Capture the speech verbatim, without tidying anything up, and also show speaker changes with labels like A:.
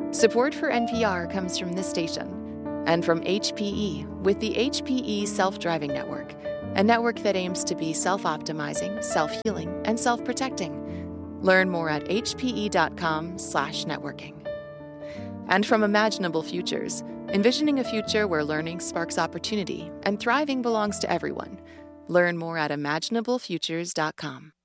A: Support for N P R comes from this station and from H P E with the H P E Self-Driving Network, a network that aims to be self-optimizing, self-healing, and self-protecting. Learn more at hpe.com slash networking. And from Imaginable Futures, envisioning a future where learning sparks opportunity and thriving belongs to everyone. Learn more at imaginable futures dot com.